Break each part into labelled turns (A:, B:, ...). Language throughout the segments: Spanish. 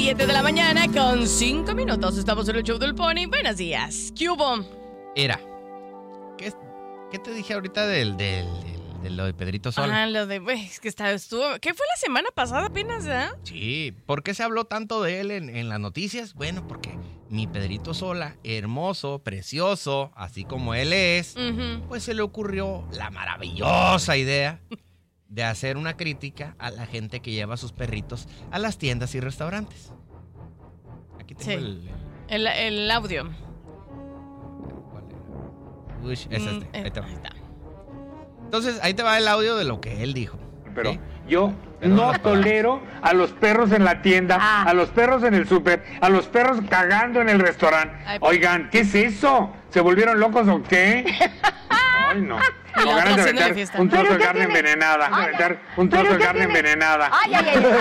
A: 7 de la mañana con 5 minutos. Estamos en el show del Pony. Buenos días. ¿Qué hubo?
B: Era. ¿Qué te dije ahorita de lo de Pedrito Sola?
A: Lo de... Es que estuvo... ¿Qué fue la semana pasada apenas,
B: Sí. ¿Por qué se habló tanto de él en las noticias? Bueno, porque mi Pedrito Sola, hermoso, precioso, así como él es, pues se le ocurrió la maravillosa idea de hacer una crítica a la gente que lleva a sus perritos a las tiendas y restaurantes. Aquí tengo
A: el audio.
B: ¿Cuál era? Uy, es Ahí te va.
A: Ahí está.
B: Entonces, ahí te va el audio de lo que él dijo.
C: Pero
B: ¿sí?
C: yo no tolero a los perros en la tienda, a los perros en el súper, a los perros cagando en el restaurante. Oigan, ¿qué es eso? ¿Se volvieron locos o qué? Ay, no. Tengo ganas de meter un trozo de carne envenenada. Un trozo de carne envenenada.
D: Ay.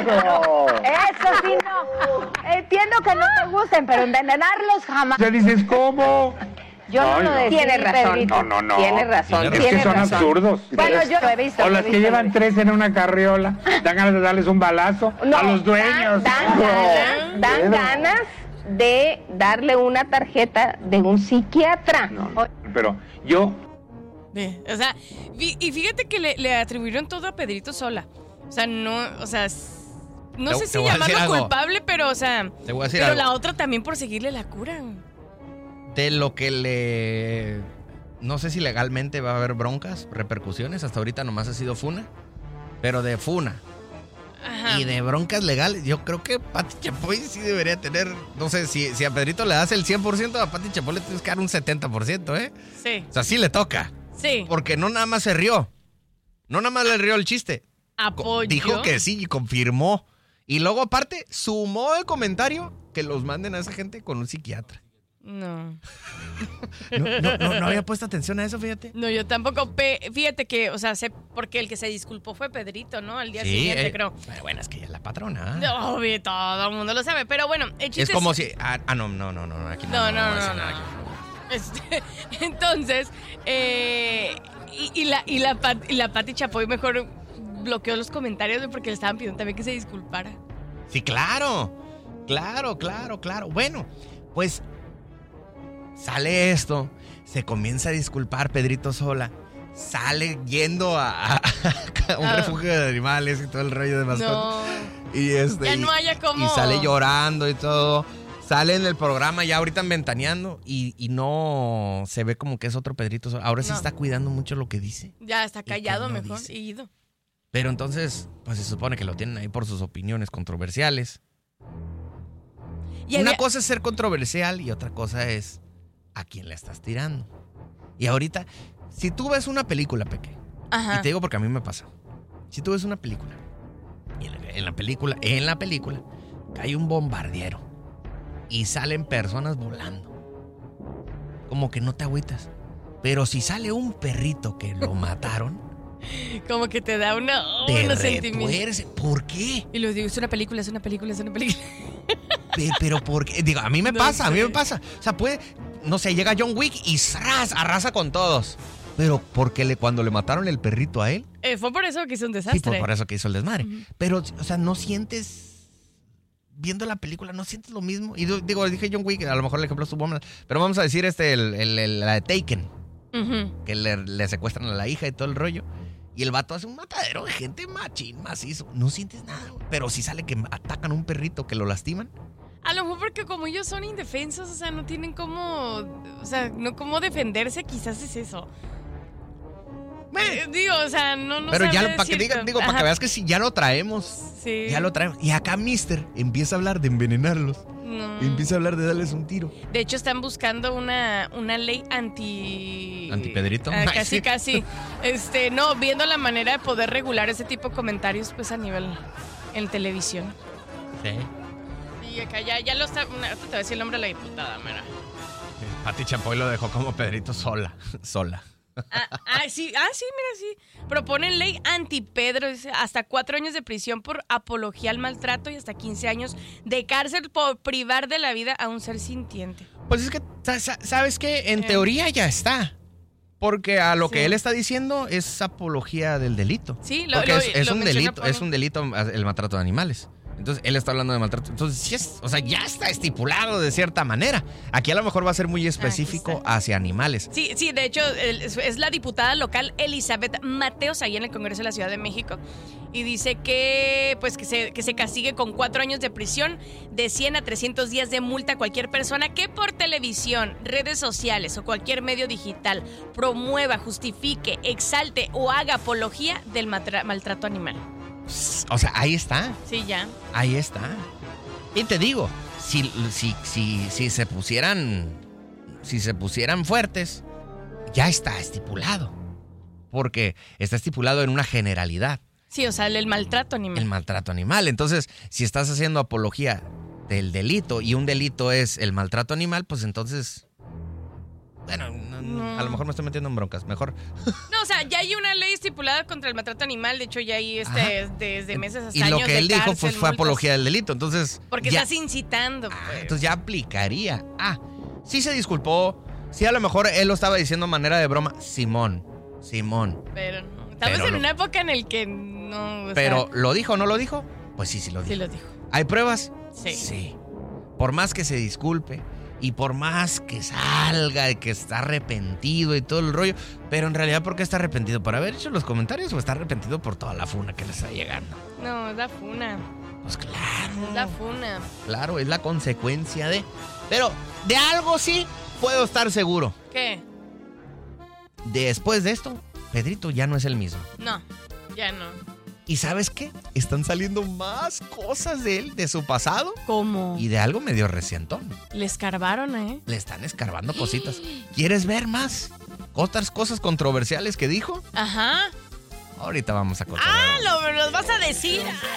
D: Eso sí no. Entiendo que no te gusten, pero envenenarlos jamás.
C: Ya dices, ¿cómo?
D: Yo no lo decía.
E: Tiene razón.
D: Pedrito.
C: No.
D: Tiene razón.
C: Es que son absurdos.
D: Bueno, yo lo he visto.
C: O las que llevan 3 en una carriola, dan ganas de darles un balazo a los dueños.
D: Dan ganas de darle una tarjeta de un psiquiatra.
C: No, pero yo...
A: O sea, y fíjate que le atribuyeron todo a Pedrito Sola. O sea, no sé si llamarlo culpable, pero, o sea,
B: te voy a decir
A: pero
B: algo.
A: la otra también por seguirle la cura.
B: De lo que no sé si legalmente va a haber broncas, repercusiones. Hasta ahorita nomás ha sido funa. Pero de funa. Ajá. Y de broncas legales, yo creo que Pati Chapoy sí debería tener... No sé, si a Pedrito le das el 100%, a Pati Chapoy le tienes que dar un 70%, ¿eh?
A: Sí.
B: O sea, sí le toca.
A: Sí.
B: Porque no nada más se rió. No nada más le rió el chiste.
A: Apoyó.
B: Dijo que sí y confirmó. Y luego, aparte, sumó el comentario que los manden a esa gente con un psiquiatra.
A: No
B: había puesto atención a eso, fíjate.
A: No, yo tampoco. Fíjate que, o sea, sé porque el que se disculpó fue Pedrito, ¿no? Al día siguiente, creo.
B: Bueno, es que ella es la patrona.
A: No, obvio, todo el mundo lo sabe. Pero bueno, el chiste
B: es como si... no, aquí no.
A: No. Entonces, la Pati Chapoy mejor bloqueó los comentarios porque le estaban pidiendo también que se disculpara.
B: Sí, claro. Bueno, pues sale esto, se comienza a disculpar Pedrito Sola, sale yendo a un refugio de animales y todo el rollo de mascotas.
A: No.
B: Y
A: ya no haya como...
B: Y sale llorando y todo. Sale en el programa ya ahorita ventaneando y no se ve como que es otro Pedrito Sola. Ahora sí está cuidando mucho lo que dice.
A: Ya está callado mejor y ido.
B: Pero entonces, pues se supone que lo tienen ahí por sus opiniones controversiales. Una cosa es ser controversial y otra cosa es a quién le estás tirando. Y ahorita, si tú ves una película, Peque, y te digo porque a mí me pasa. Si tú ves una película y en la película cae un bombardiero y salen personas volando, como que no te agüitas. Pero si sale un perrito que lo mataron,
A: como que te da unos sentimientos.
B: ¿Por qué?
A: Y lo digo, es una película.
B: Pero ¿por qué? Digo, a mí me pasa. O sea, no sé, llega John Wick y arrasa con todos. Pero porque cuando le mataron el perrito a él...
A: fue por eso que hizo un desastre.
B: Sí, por eso que hizo el desmadre. Pero, o sea, no sientes... Viendo la película, ¿no sientes lo mismo? Y digo, dije John Wick, a lo mejor el ejemplo estuvo mal. Pero vamos a decir la de Taken. Que le secuestran a la hija y todo el rollo. Y el vato hace un matadero de gente machín, macizo. No sientes nada, güey. Pero si sale que atacan a un perrito, que lo lastiman.
A: A lo mejor porque como ellos son indefensos, o sea, no tienen cómo... O sea, no cómo defenderse, quizás es eso. Digo, o sea, no
B: pero ya, para que veas que si ya lo traemos.
A: Sí.
B: Ya lo traemos. Y acá Mister empieza a hablar de envenenarlos. No. Empieza a hablar de darles un tiro.
A: De hecho, están buscando una ley
B: ¿Anti-Pedrito?
A: Casi. No, viendo la manera de poder regular ese tipo de comentarios, pues a nivel en televisión.
B: Sí.
A: Y acá ya lo está... Te voy a decir el nombre de la diputada, mira.
B: Pati Chapoy lo dejó como Pedrito sola.
A: Sí, mira, sí. Proponen ley anti-Pedro, hasta 4 años de prisión por apología al maltrato y hasta 15 años de cárcel por privar de la vida a un ser sintiente.
B: Pues es que, ¿sabes qué? En teoría ya está. Porque a lo que él está diciendo es apología del delito.
A: Sí,
B: es un delito el maltrato de animales. Entonces, él está hablando de maltrato. Entonces, sí ya está estipulado de cierta manera. Aquí a lo mejor va a ser muy específico hacia animales.
A: Sí, de hecho, es la diputada local Elizabeth Mateos, ahí en el Congreso de la Ciudad de México. Y dice que se castigue con 4 años de prisión, de 100 a 300 días de multa a cualquier persona que por televisión, redes sociales o cualquier medio digital promueva, justifique, exalte o haga apología del maltrato animal.
B: O sea, ahí está.
A: Sí, ya.
B: Ahí está. Y te digo, si se pusieran fuertes, ya está estipulado. Porque está estipulado en una generalidad.
A: Sí, o sea, el maltrato animal.
B: El maltrato animal. Entonces, si estás haciendo apología del delito y un delito es el maltrato animal, pues entonces... Bueno, a lo mejor me estoy metiendo en broncas. Mejor...
A: No, o sea, ya hay una ley estipulada contra el maltrato animal. De hecho, ya hay desde meses hasta
B: y
A: años.
B: Y lo que él dijo pues, fue apología del delito. Entonces...
A: Porque estás incitando. Pues.
B: Entonces ya aplicaría. Sí se disculpó. Sí, a lo mejor él lo estaba diciendo de manera de broma. Simón.
A: Pero no. Estamos en una época en el que no...
B: Pero, ¿lo dijo o no lo dijo? Pues sí lo dijo.
A: Sí lo dijo.
B: ¿Hay pruebas?
A: Sí.
B: Por más que se disculpe y por más que salga de que está arrepentido y todo el rollo, pero en realidad, ¿por qué está arrepentido? ¿Por haber hecho los comentarios o está arrepentido por toda la funa que le está llegando?
A: No, es la funa.
B: Pues claro.
A: Es la funa.
B: Claro, es la consecuencia de... Pero de algo sí puedo estar seguro.
A: ¿Qué?
B: Después de esto, Pedrito ya no es el mismo.
A: No, ya no.
B: ¿Y sabes qué? Están saliendo más cosas de él, de su pasado.
A: ¿Cómo?
B: Y de algo medio recientón.
A: Le escarbaron, ¿eh?
B: Le están escarbando cositas. ¿Quieres ver más? ¿Otras cosas controversiales que dijo?
A: Ajá.
B: Ahorita vamos a contar.
A: Lo vas a decir.